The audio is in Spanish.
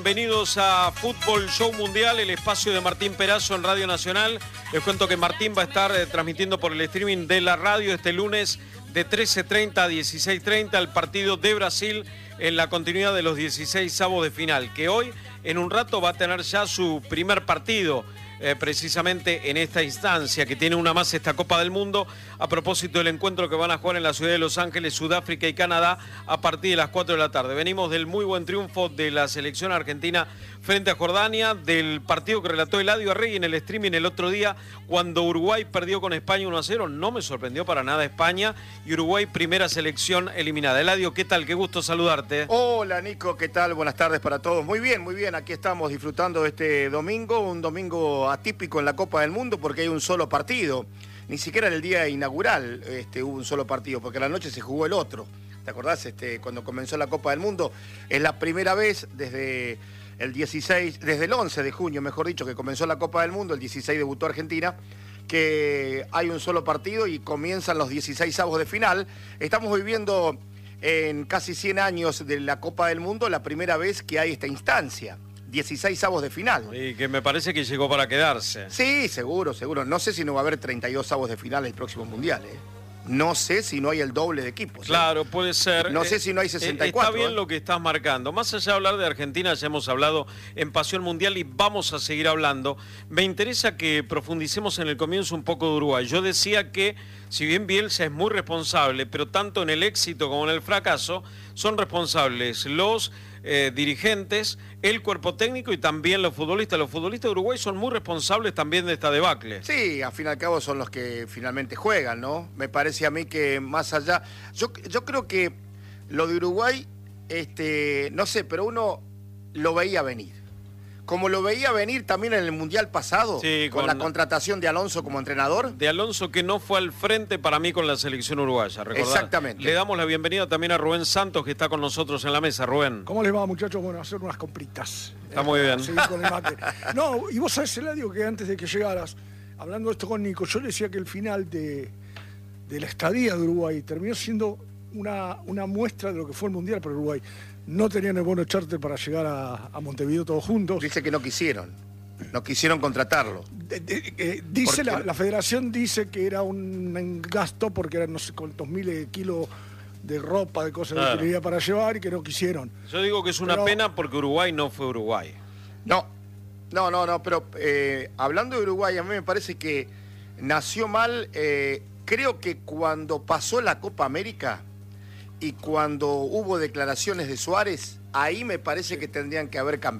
Bienvenidos a Fútbol Show Mundial, el espacio de Martín Perazo en Radio Nacional. Les cuento que Martín va a estar transmitiendo por el streaming de la radio este lunes de 13:30 a 16:30 el partido de Brasil en la continuidad de los 16avos de final, que hoy en un rato va a tener ya su primer partido. Precisamente en esta instancia que tiene una más esta Copa del Mundo, a propósito del encuentro que van a jugar en la ciudad de Los Ángeles, Sudáfrica y Canadá a partir de las 4 de la tarde. Venimos del muy buen triunfo de la selección argentina frente a Jordania, del partido que relató Eladio Arregui en el streaming el otro día cuando Uruguay perdió con España 1-0. No me sorprendió para nada España y Uruguay primera selección eliminada. Eladio, ¿qué tal? Qué gusto saludarte. Hola Nico, ¿qué tal? Buenas tardes para todos. Muy bien, aquí estamos disfrutando de este domingo, un domingo atípico en la Copa del Mundo porque hay un solo partido. Ni siquiera en el día inaugural hubo un solo partido, porque a la noche se jugó el otro. ¿Te acordás? Cuando comenzó la Copa del Mundo, es la primera vez desde el 11 de junio, mejor dicho, que comenzó la Copa del Mundo, el 16 debutó Argentina, que hay un solo partido y comienzan los 16avos de final. Estamos viviendo en casi 100 años de la Copa del Mundo la primera vez que hay esta instancia. 16avos de final. Y que me parece que llegó para quedarse. Sí, seguro. No sé si no va a haber 32avos de final el próximo Mundial, No sé si no hay el doble de equipos. Claro, puede ser. No sé si no hay 64. Está bien lo que estás marcando. Más allá de hablar de Argentina, ya hemos hablado en Pasión Mundial y vamos a seguir hablando. Me interesa que profundicemos en el comienzo un poco de Uruguay. Yo decía que, si bien Bielsa es muy responsable, pero tanto en el éxito como en el fracaso, son responsables los dirigentes, el cuerpo técnico y también los futbolistas. Los futbolistas de Uruguay son muy responsables también de esta debacle. Sí, al fin y al cabo son los que finalmente juegan, ¿no? Me parece a mí que más allá... Yo creo que lo de Uruguay, no sé, pero uno lo veía venir. Como lo veía venir también en el Mundial pasado, sí, con la contratación de Alonso como entrenador. De Alonso, que no fue al frente para mí con la selección uruguaya, ¿recordás? Exactamente. Le damos la bienvenida también a Rubén Santos, que está con nosotros en la mesa. Rubén. ¿Cómo les va, muchachos? Bueno, hacer unas compritas. Está muy bien. Seguir con el mate. No, y vos sabés, Eladio, que antes de que llegaras, hablando de esto con Nico, yo le decía que el final de la estadía de Uruguay terminó siendo una muestra de lo que fue el Mundial para Uruguay. No tenían el bono charter para llegar a Montevideo todos juntos. Dice que no quisieron contratarlo. Dice la federación dice que era un gasto porque eran no sé cuántos miles de kilos de ropa, de cosas de utilidad para llevar y que no quisieron. Yo digo que es una pena porque Uruguay no fue Uruguay. No, pero hablando de Uruguay, a mí me parece que nació mal. Creo que cuando pasó la Copa América y cuando hubo declaraciones de Suárez, ahí me parece que tendrían que haber cambiado.